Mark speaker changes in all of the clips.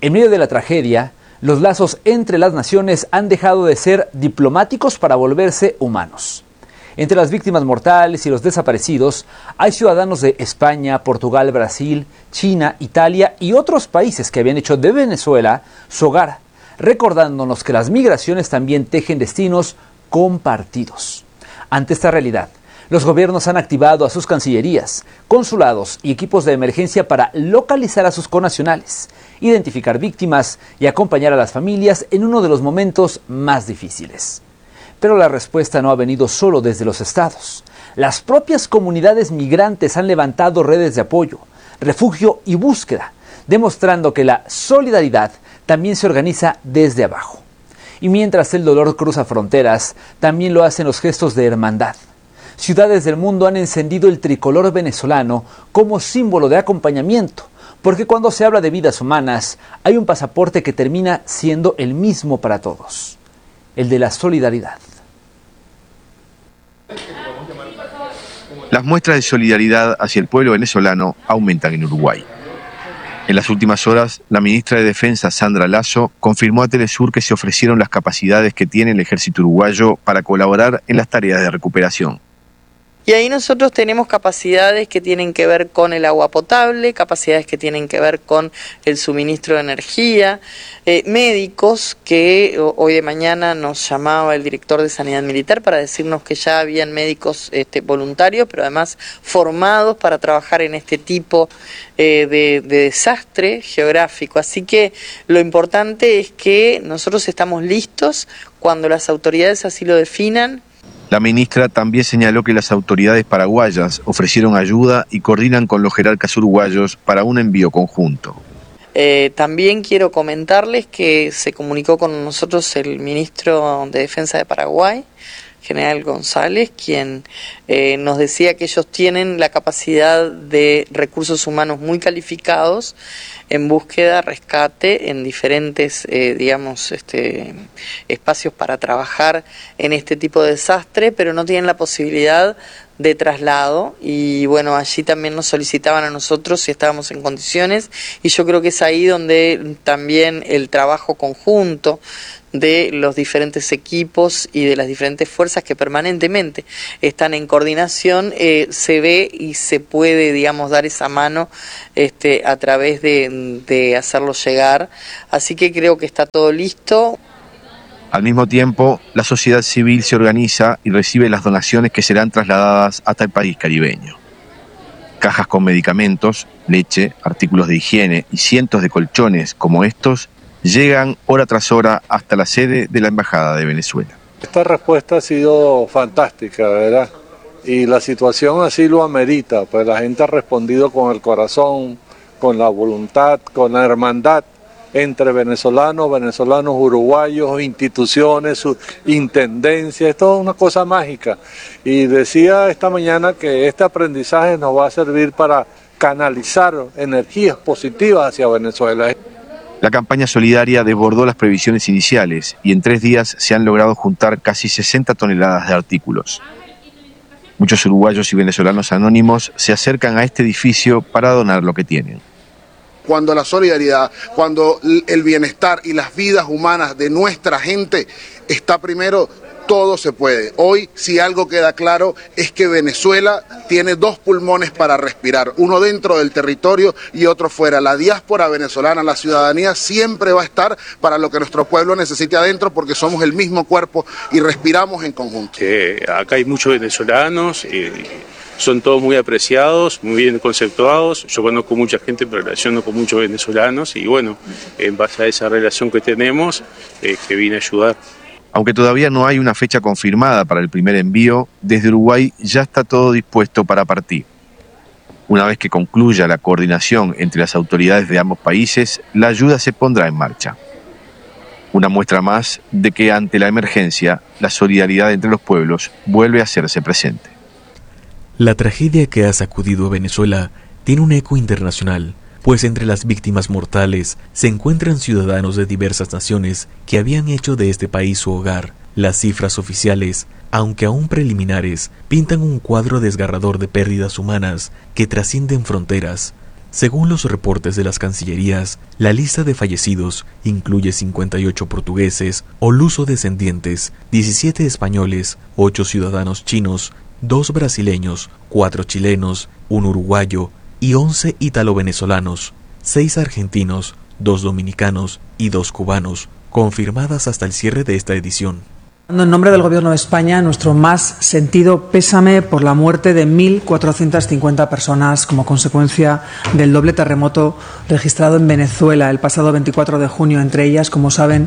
Speaker 1: En medio de la tragedia, los lazos entre las naciones han dejado de ser diplomáticos para volverse humanos. Entre las víctimas mortales y los desaparecidos hay ciudadanos de España, Portugal, Brasil, China, Italia y otros países que habían hecho de Venezuela su hogar, recordándonos que las migraciones también tejen destinos compartidos. Ante esta realidad, los gobiernos han activado a sus cancillerías, consulados y equipos de emergencia para localizar a sus connacionales, identificar víctimas y acompañar a las familias en uno de los momentos más difíciles. Pero la respuesta no ha venido solo desde los estados. Las propias comunidades migrantes han levantado redes de apoyo, refugio y búsqueda, demostrando que la solidaridad también se organiza desde abajo. Y mientras el dolor cruza fronteras, también lo hacen los gestos de hermandad. Ciudades del mundo han encendido el tricolor venezolano como símbolo de acompañamiento, porque cuando se habla de vidas humanas, hay un pasaporte que termina siendo el mismo para todos, el de la solidaridad.
Speaker 2: Las muestras de solidaridad hacia el pueblo venezolano aumentan en Uruguay. En las últimas horas, la ministra de Defensa, Sandra Lasso, confirmó a Telesur que se ofrecieron las capacidades que tiene el ejército uruguayo para colaborar en las tareas de recuperación.
Speaker 3: Y ahí nosotros tenemos capacidades que tienen que ver con el agua potable, capacidades que tienen que ver con el suministro de energía, médicos que hoy de mañana nos llamaba el director de Sanidad Militar para decirnos que ya habían médicos voluntarios, pero además formados para trabajar en este tipo de desastre geográfico. Así que lo importante es que nosotros estamos listos cuando las autoridades así lo definan.
Speaker 2: La ministra también señaló que las autoridades paraguayas ofrecieron ayuda y coordinan con los jerarcas uruguayos para un envío conjunto.
Speaker 3: También quiero comentarles que se comunicó con nosotros el ministro de Defensa de Paraguay, General González, quien nos decía que ellos tienen la capacidad de recursos humanos muy calificados en búsqueda, rescate, en diferentes, espacios para trabajar en este tipo de desastre, pero no tienen la posibilidad de traslado y bueno, allí también nos solicitaban a nosotros si estábamos en condiciones y yo creo que es ahí donde también el trabajo conjunto de los diferentes equipos y de las diferentes fuerzas que permanentemente están en coordinación se ve y se puede, dar esa mano a través de hacerlo llegar. Así que creo que está todo listo.
Speaker 2: Al mismo tiempo, la sociedad civil se organiza y recibe las donaciones que serán trasladadas hasta el país caribeño. Cajas con medicamentos, leche, artículos de higiene y cientos de colchones como estos llegan hora tras hora hasta la sede de la Embajada de Venezuela.
Speaker 4: Esta respuesta ha sido fantástica, ¿verdad? Y la situación así lo amerita, pues la gente ha respondido con el corazón, con la voluntad, con la hermandad entre venezolanos, uruguayos, instituciones, intendencias, es toda una cosa mágica. Y decía esta mañana que este aprendizaje nos va a servir para canalizar energías positivas hacia Venezuela.
Speaker 2: La campaña solidaria desbordó las previsiones iniciales y en 3 días se han logrado juntar casi 60 toneladas de artículos. Muchos uruguayos y venezolanos anónimos se acercan a este edificio para donar lo que tienen.
Speaker 5: Cuando la solidaridad, cuando el bienestar y las vidas humanas de nuestra gente está primero, todo se puede. Hoy, si algo queda claro, es que Venezuela tiene 2 pulmones para respirar, uno dentro del territorio y otro fuera. La diáspora venezolana, la ciudadanía siempre va a estar para lo que nuestro pueblo necesite adentro porque somos el mismo cuerpo y respiramos en conjunto.
Speaker 6: Acá hay muchos venezolanos y son todos muy apreciados, muy bien conceptuados. Yo conozco mucha gente, me relaciono con muchos venezolanos y bueno, en base a esa relación que tenemos, que vine a ayudar.
Speaker 2: Aunque todavía no hay una fecha confirmada para el primer envío, desde Uruguay ya está todo dispuesto para partir. Una vez que concluya la coordinación entre las autoridades de ambos países, la ayuda se pondrá en marcha. Una muestra más de que ante la emergencia, la solidaridad entre los pueblos vuelve a hacerse presente.
Speaker 7: La tragedia que ha sacudido a Venezuela tiene un eco internacional, pues entre las víctimas mortales se encuentran ciudadanos de diversas naciones que habían hecho de este país su hogar. Las cifras oficiales, aunque aún preliminares, pintan un cuadro desgarrador de pérdidas humanas que trascienden fronteras. Según los reportes de las cancillerías, la lista de fallecidos incluye 58 portugueses o luso-descendientes, 17 españoles, 8 ciudadanos chinos, 2 brasileños, 4 chilenos, 1 uruguayo y 11 ítalo-venezolanos, 6 argentinos, 2 dominicanos y 2 cubanos, confirmadas hasta el cierre de esta edición.
Speaker 8: En nombre del Gobierno de España, nuestro más sentido pésame por la muerte de 1.450 personas como consecuencia del doble terremoto registrado en Venezuela el pasado 24 de junio, entre ellas, como saben,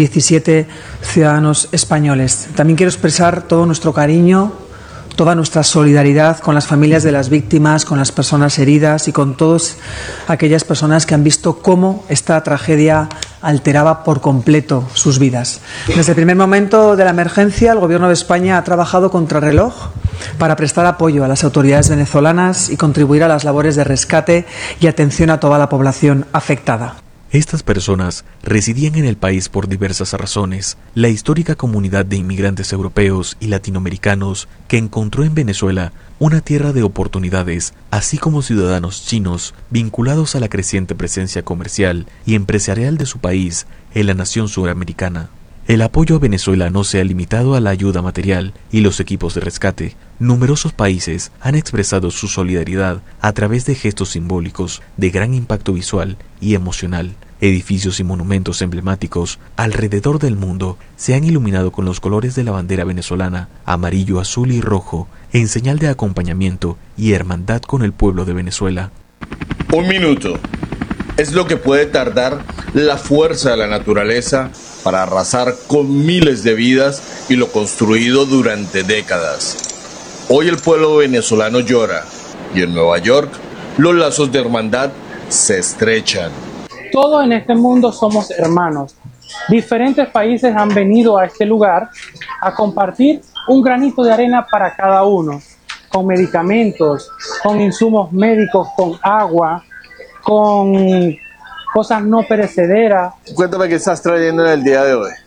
Speaker 8: 17 ciudadanos españoles. También quiero expresar todo nuestro cariño, toda nuestra solidaridad con las familias de las víctimas, con las personas heridas y con todas aquellas personas que han visto cómo esta tragedia alteraba por completo sus vidas. Desde el primer momento de la emergencia, el Gobierno de España ha trabajado contrarreloj para prestar apoyo a las autoridades venezolanas y contribuir a las labores de rescate y atención a toda la población afectada.
Speaker 7: Estas personas residían en el país por diversas razones. La histórica comunidad de inmigrantes europeos y latinoamericanos que encontró en Venezuela una tierra de oportunidades, así como ciudadanos chinos vinculados a la creciente presencia comercial y empresarial de su país en la nación suramericana. El apoyo a Venezuela no se ha limitado a la ayuda material y los equipos de rescate. Numerosos países han expresado su solidaridad a través de gestos simbólicos de gran impacto visual y emocional. Edificios y monumentos emblemáticos alrededor del mundo se han iluminado con los colores de la bandera venezolana, amarillo, azul y rojo, en señal de acompañamiento y hermandad con el pueblo de Venezuela.
Speaker 9: 1 minuto es lo que puede tardar la fuerza de la naturaleza para arrasar con miles de vidas y lo construido durante décadas. Hoy el pueblo venezolano llora y en Nueva York los lazos de hermandad se estrechan.
Speaker 10: Todos en este mundo somos hermanos. Diferentes países han venido a este lugar a compartir un granito de arena para cada uno, con medicamentos, con insumos médicos, con agua, con cosas no perecederas.
Speaker 9: Cuéntame qué estás trayendo en el día de hoy.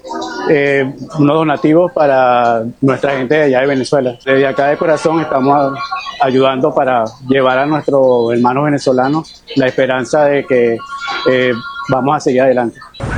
Speaker 10: Unos donativos para nuestra gente de allá de Venezuela. Desde acá de corazón estamos ayudando para llevar a nuestros hermanos venezolanos la esperanza de que vamos a seguir adelante.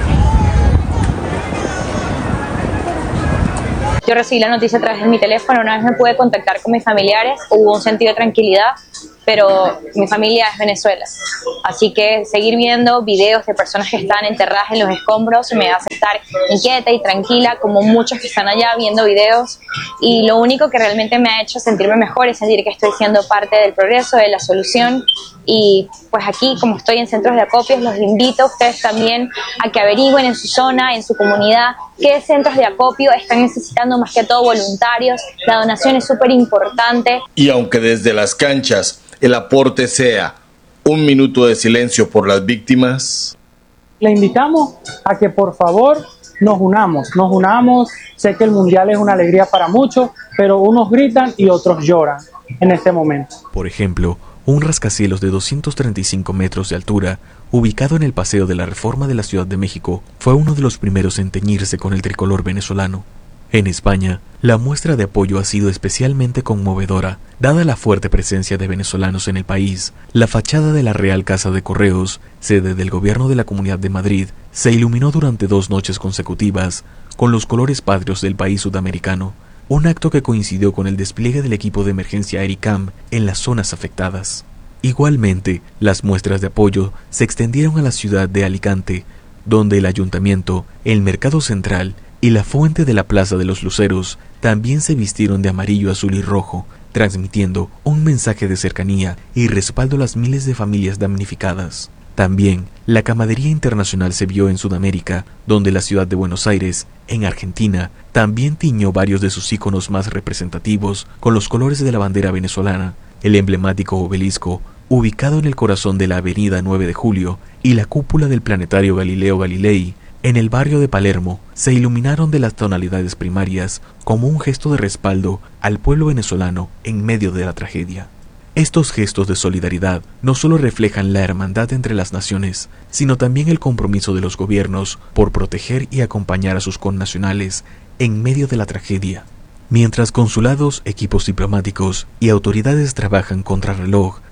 Speaker 11: Yo recibí la noticia a través de mi teléfono, una vez me pude contactar con mis familiares, hubo un sentido de tranquilidad, pero mi familia es Venezuela. Así que seguir viendo videos de personas que están enterradas en los escombros me hace estar inquieta y tranquila, como muchos que están allá viendo videos. Y lo único que realmente me ha hecho sentirme mejor es sentir que estoy siendo parte del progreso, de la solución. Y pues aquí, como estoy en centros de acopios, los invito a ustedes también a que averigüen en su zona, en su comunidad, qué centros de acopio están necesitando, más que todo voluntarios. La donación es súper importante.
Speaker 9: Y aunque desde las canchas el aporte sea 1 minuto de silencio por las víctimas,
Speaker 10: le invitamos a que por favor nos unamos. Sé que el mundial es una alegría para muchos, pero unos gritan y otros lloran en este momento.
Speaker 7: Por ejemplo, un rascacielos de 235 metros de altura, ubicado en el Paseo de la Reforma de la Ciudad de México, fue uno de los primeros en teñirse con el tricolor venezolano. En España, la muestra de apoyo ha sido especialmente conmovedora, dada la fuerte presencia de venezolanos en el país. La fachada de la Real Casa de Correos, sede del Gobierno de la Comunidad de Madrid, se iluminó durante 2 noches consecutivas con los colores patrios del país sudamericano, un acto que coincidió con el despliegue del equipo de emergencia ERICAM en las zonas afectadas. Igualmente, las muestras de apoyo se extendieron a la ciudad de Alicante, donde el ayuntamiento, el mercado central y la fuente de la Plaza de los Luceros también se vistieron de amarillo, azul y rojo, transmitiendo un mensaje de cercanía y respaldo a las miles de familias damnificadas. También, la camaradería internacional se vio en Sudamérica, donde la ciudad de Buenos Aires, en Argentina, también tiñó varios de sus íconos más representativos con los colores de la bandera venezolana, el emblemático obelisco, ubicado en el corazón de la avenida 9 de Julio, y la cúpula del planetario Galileo Galilei, en el barrio de Palermo, se iluminaron de las tonalidades primarias como un gesto de respaldo al pueblo venezolano en medio de la tragedia. Estos gestos de solidaridad no solo reflejan la hermandad entre las naciones, sino también el compromiso de los gobiernos por proteger y acompañar a sus connacionales en medio de la tragedia. Mientras consulados, equipos diplomáticos y autoridades trabajan contrarreloj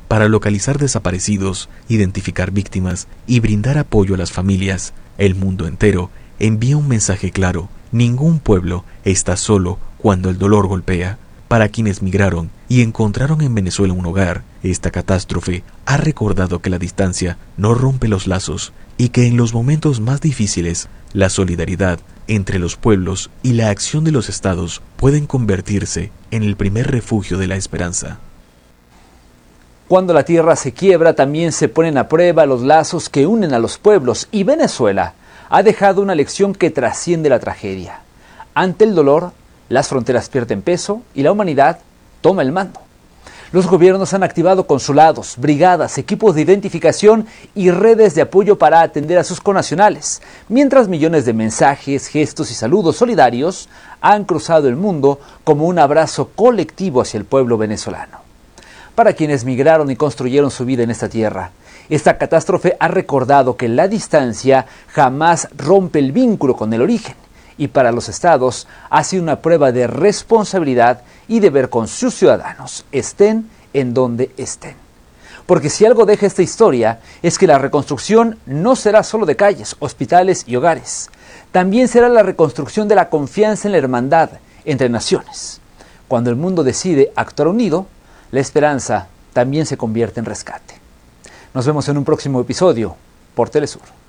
Speaker 7: para localizar desaparecidos, identificar víctimas y brindar apoyo a las familias. El mundo entero envía un mensaje claro: ningún pueblo está solo cuando el dolor golpea. Para quienes migraron y encontraron en Venezuela un hogar, esta catástrofe ha recordado que la distancia no rompe los lazos y que en los momentos más difíciles, la solidaridad entre los pueblos y la acción de los estados pueden convertirse en el primer refugio de la esperanza.
Speaker 1: Cuando la tierra se quiebra, también se ponen a prueba los lazos que unen a los pueblos, y Venezuela ha dejado una lección que trasciende la tragedia. Ante el dolor, las fronteras pierden peso y la humanidad toma el mando. Los gobiernos han activado consulados, brigadas, equipos de identificación y redes de apoyo para atender a sus connacionales, mientras millones de mensajes, gestos y saludos solidarios han cruzado el mundo como un abrazo colectivo hacia el pueblo venezolano. Para quienes migraron y construyeron su vida en esta tierra, esta catástrofe ha recordado que la distancia jamás rompe el vínculo con el origen, y para los estados ha sido una prueba de responsabilidad y deber con sus ciudadanos, estén en donde estén. Porque si algo deja esta historia es que la reconstrucción no será solo de calles, hospitales y hogares. También será la reconstrucción de la confianza en la hermandad entre naciones. Cuando el mundo decide actuar unido, la esperanza también se convierte en rescate. Nos vemos en un próximo episodio por Telesur.